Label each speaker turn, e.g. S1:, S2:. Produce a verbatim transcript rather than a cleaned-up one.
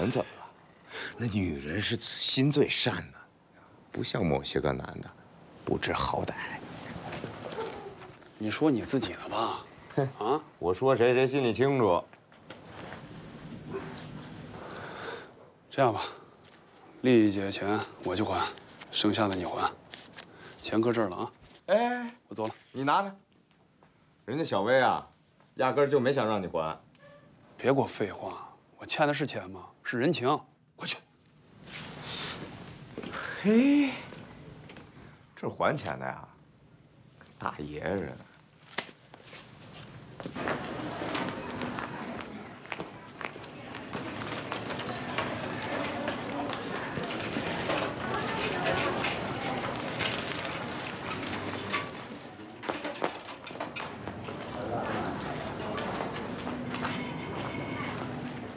S1: 人怎么了？那女人是心最善的，不像某些个男的，不知好歹。
S2: 你说你自己的吧。啊！
S1: 我说谁谁心里清楚。
S2: 这样吧，丽姐钱我去还，剩下的你还。钱搁这儿了啊。
S1: 哎，
S2: 我走了，
S1: 你拿着。人家小薇啊，压根儿就没想让你还。
S2: 别给我废话，我欠的是钱吗？是人情。快去。
S1: 嘿，这还钱的呀，跟大爷似的。